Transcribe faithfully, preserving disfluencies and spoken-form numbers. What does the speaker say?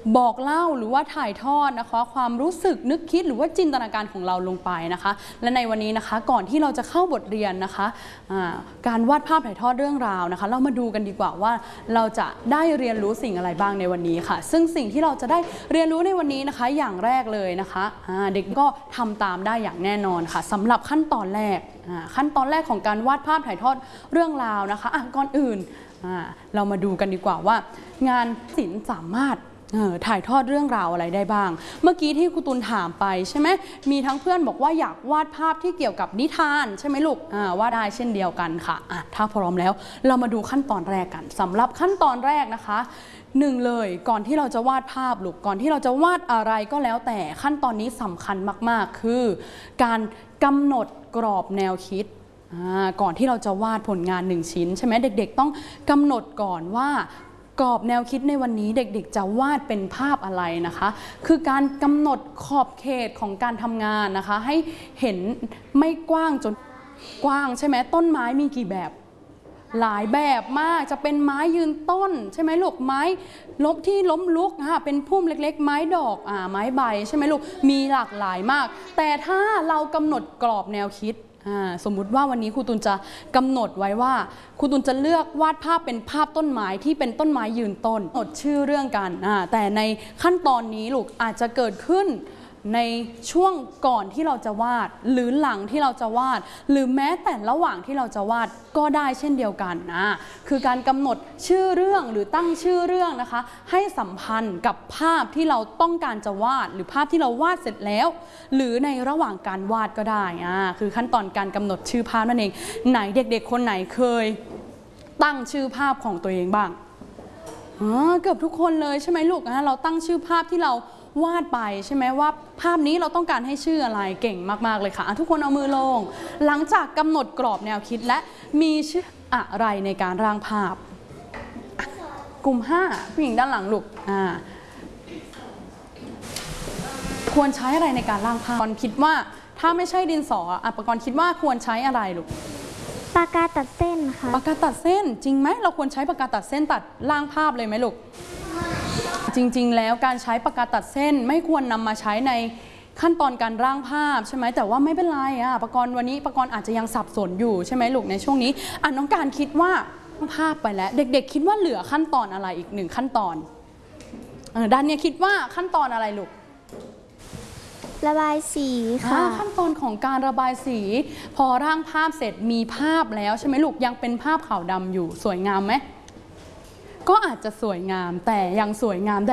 บอกเล่าหรือว่าถ่ายทอดนะคะความรู้สึกนึกคิดหรือว่าจินตนาการของเราลงไปนะคะและในวันนี้นะคะก่อนที่เราจะเข้าบทเรียนนะคะการวาดภาพถ่ายทอดเรื่องราวนะคะเรามาดูกันดีกว่าว่าเราจะได้เรียนรู้สิ่งอะไรบ้างในวันนี้ค่ะซึ่งสิ่งที่เราจะได้เรียนรู้ในวันนี้นะคะอย่างแรกเลยนะคะเด็กก็ทำตามได้อย่างแน่นอนค่ะสำหรับขั้นตอนแรกขั้นตอนแรกของการวาดภาพถ่ายทอดเรื่องราวนะคะอ่ะก่อนอื่นเรามาดูกันดีกว่าว่างานศิลป์สามารถถ่ายทอดเรื่องราวอะไรได้บ้างเมื่อกี้ที่ครูตุลถามไปใช่ไหมมีทั้งเพื่อนบอกว่าอยากวาดภาพที่เกี่ยวกับนิทานใช่ไหมลูกวาดได้เช่นเดียวกันค่ะอ่ะถ้าพร้อมแล้วเรามาดูขั้นตอนแรกกันสำหรับขั้นตอนแรกนะคะหนึ่งเลยก่อนที่เราจะวาดภาพลูกก่อนที่เราจะวาดอะไรก็แล้วแต่ขั้นตอนนี้สำคัญมากๆคือการกำหนดกรอบแนวคิดก่อนที่เราจะวาดผลงานหนึ่งชิ้นใช่ไหมเด็กๆต้องกำหนดก่อนว่ากรอบแนวคิดในวันนี้เด็กๆจะวาดเป็นภาพอะไรนะคะคือการกำหนดขอบเขตของการทำงานนะคะให้เห็นไม่กว้างจนกว้างใช่ไหมต้นไม้มีกี่แบบหลายแบบมากจะเป็นไม้ยืนต้นใช่ไหมลูกไม้ลบที่ล้มลุกค่ะเป็นพุ่มเล็กๆไม้ดอกอ่าไม้ใบใช่ไหมลูกมีหลากหลายมากแต่ถ้าเรากำหนดกรอบแนวคิดสมมุติว่าวันนี้ครูตุลจะกำหนดไว้ว่าครูตุลจะเลือกวาดภาพเป็นภาพต้นไม้ที่เป็นต้นไม้ยืนต้นกำหนดชื่อเรื่องกันแต่ในขั้นตอนนี้ลูกอาจจะเกิดขึ้นในช่วงก่อนที่เราจะวาดหรือหลังที่เราจะวาดหรือแม้แต่ระหว่างที่เราจะวาดก็ได้เช่นเดียวกันนะคือการกำหนดชื่อเรื่องหรือตั้งชื่อเรื่องนะคะให้สัมพันธ์กับภาพที่เราต้องการจะวาดหรือภาพที่เราวาดเสร็จแล้วหรือในระหว่างการวาดก็ได้อ่าคือขั้นตอนการกำหนดชื่อภาพนั่นเองไหนเด็กๆคนไหนเคยตั้งชื่อภาพของตัวเองบ้างอ๋อเกือบทุกคนเลยใช่ไหมลูกนะเราตั้งชื่อภาพที่เราวาดไปใช่ไหมว่าภาพนี้เราต้องการให้ชื่ออะไรเก่งมากๆเลยค่ะทุกคนเอามือลงหลังจากกำหนดกรอบแนวคิดและมีชื่ออะไรในการร่างภาพกลุ่มห้าผู้หญิงด้านหลังลูกอ่าควรใช้อะไรในการร่างภาพปอนคิดว่าถ้าไม่ใช่ดินสออ่ะปอนคิดว่าควรใช้อะไรลูกปากกาตัดเส้นค่ะปากกาตัดเส้นจริงไหมเราควรใช้ปากกาตัดเส้นตัดร่างภาพเลยไหมลูกจริงๆแล้วการใช้ปากกาตัดเส้นไม่ควรนำมาใช้ในขั้นตอนการร่างภาพใช่ไหมแต่ว่าไม่เป็นไรอ่ะปกรณ์วันนี้ปกรณ์อาจจะยังสับสนอยู่ใช่ไหมลูกในช่วงนี้อ่ะน้องการคิดว่าภาพไปแล้วเด็กๆคิดว่าเหลือขั้นตอนอะไรอีกหนึ่งขั้นตอนเออด้านนี้คิดว่าขั้นตอนอะไรลูกระบายสีค่ะขั้นตอนของการระบายสีพอร่างภาพเสร็จมีภาพแล้วใช่ไหมลูกยังเป็นภาพขาวดำอยู่สวยงามไหมก็อาจจะสวยงามแต่ยังสวยงามได้